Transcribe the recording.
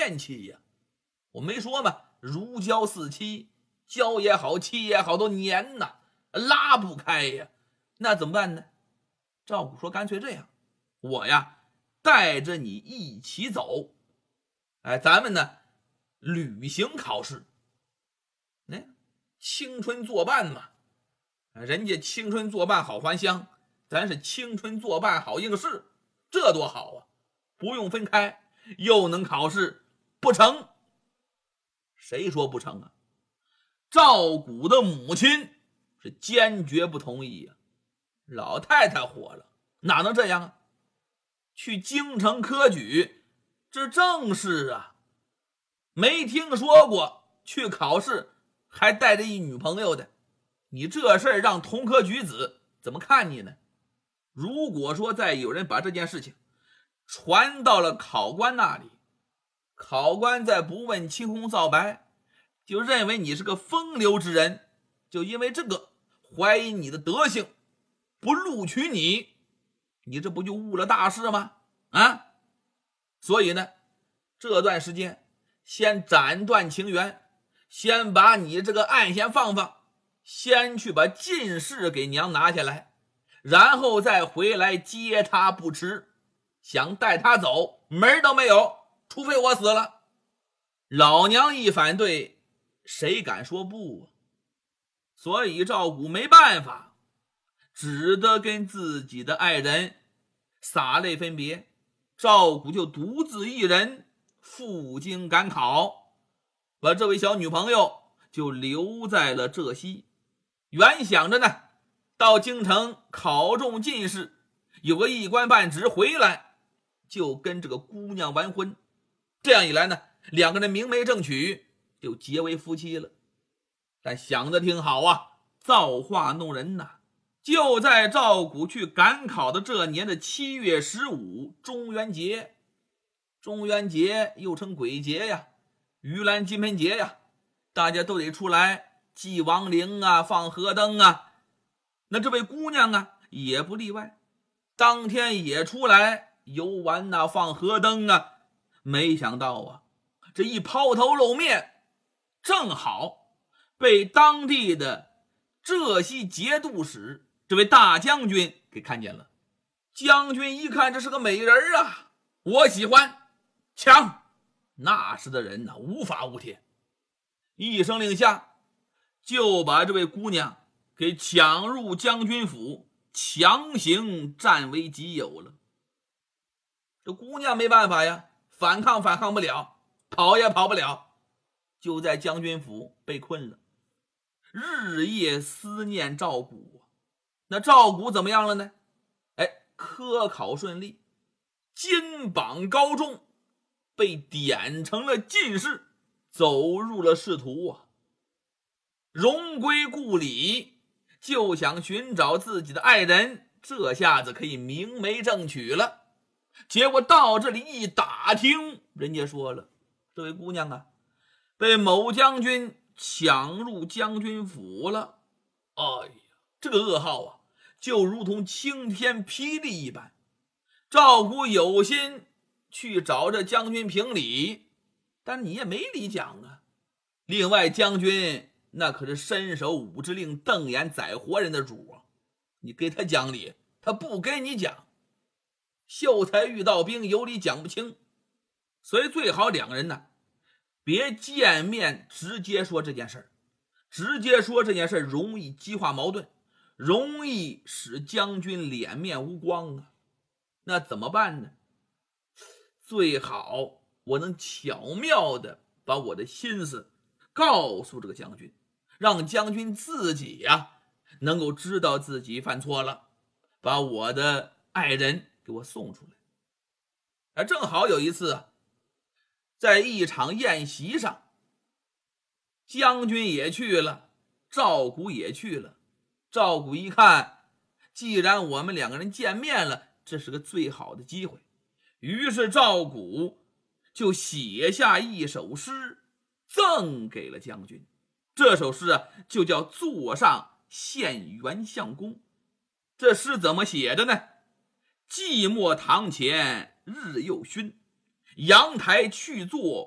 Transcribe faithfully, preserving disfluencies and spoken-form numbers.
贱妻呀。我没说嘛，如胶似漆，胶也好，漆也好，都粘呐，拉不开呀。那怎么办呢？赵谷说：“干脆这样，我呀带着你一起走，哎，咱们呢旅行考试。哎，青春作伴嘛，人家青春作伴好还乡，咱是青春作伴好应试，这多好啊！不用分开，又能考试，不成？谁说不成啊？”赵谷的母亲是坚决不同意呀、啊。老太太火了，哪能这样啊？去京城科举，这正是啊，没听说过去考试还带着一女朋友的，你这事儿让同科举子怎么看你呢？如果说再有人把这件事情传到了考官那里，考官再不问青红皂白，就认为你是个风流之人，就因为这个怀疑你的德行，不录取你，你这不就误了大事吗？啊！所以呢，这段时间先斩断情缘，先把你这个案先放放，先去把进士给娘拿下来，然后再回来接他不迟。想带他走，门都没有，除非我死了。老娘一反对，谁敢说不啊？所以赵谷没办法，只得跟自己的爱人洒泪分别。赵谷就独自一人赴京赶考，把这位小女朋友就留在了浙西。原想着呢，到京城考中进士，有个一官半职回来，就跟这个姑娘完婚。这样一来呢，两个人明媒正娶，就结为夫妻了。但想得挺好啊，造化弄人呐！就在赵谷去赶考的这年的七月十五，中元节，中元节又称鬼节呀，盂兰金盆节呀，大家都得出来祭亡灵啊，放河灯啊。那这位姑娘啊也不例外，当天也出来游玩啊，放河灯啊。没想到啊，这一抛头露面，正好被当地的浙西节度使这位大将军给看见了。将军一看，这是个美人啊，我喜欢，抢！那时的人呢、啊，无法无天，一声令下，就把这位姑娘给抢入将军府，强行占为己有了。这姑娘没办法呀，反抗反抗不了，跑也跑不了，就在将军府被困了，日夜思念赵谷。那赵谷怎么样了呢？哎，科考顺利，金榜高中，被点成了进士，走入了仕途啊。荣归故里，就想寻找自己的爱人，这下子可以明媒正娶了。结果到这里一打听，人家说了，这位姑娘啊，被某将军抢入将军府了。哎呀，这个噩耗啊，就如同晴天霹雳一般。赵谷有心去找这将军评理，但你也没理讲啊。另外，将军那可是伸手五指令，瞪眼宰活人的主啊，你给他讲理，他不给你讲。秀才遇到兵，有理讲不清，所以最好两个人呢，别见面直接说这件事儿，直接说这件事儿容易激化矛盾，容易使将军脸面无光啊。那怎么办呢？最好我能巧妙的把我的心思告诉这个将军，让将军自己呀、啊、能够知道自己犯错了，把我的爱人给我送出来。而正好有一次啊，在一场宴席上，将军也去了，赵谷也去了。赵谷一看，既然我们两个人见面了，这是个最好的机会，于是赵谷就写下一首诗赠给了将军。这首诗啊，就叫《座上献元相公》。这诗怎么写的呢？寂寞堂前日又熏，阳台去坐